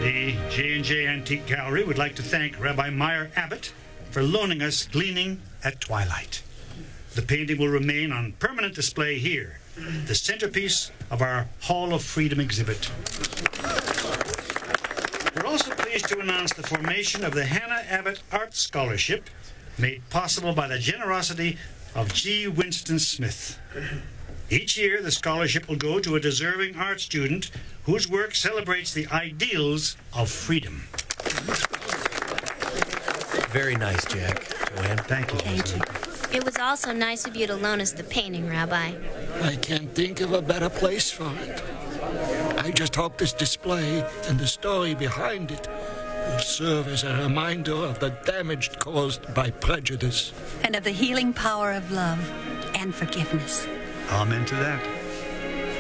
The J&J Antique Gallery would like to thank Rabbi Meyer Abbott for loaning us Gleaning at Twilight. The painting will remain on permanent display here, the centerpiece of our Hall of Freedom exhibit. We're also pleased to announce the formation of the Hannah Abbott Art Scholarship, made possible by the generosity of G. Winston Smith. Each year, the scholarship will go to a deserving art student whose work celebrates the ideals of freedom. Very nice, Jack. Joanne. Thank you. Thank you. It was also nice of you to loan us the painting, Rabbi. I can't think of a better place for it. I just hope this display and the story behind it will serve as a reminder of the damage caused by prejudice. And of the healing power of love and forgiveness. Amen to that.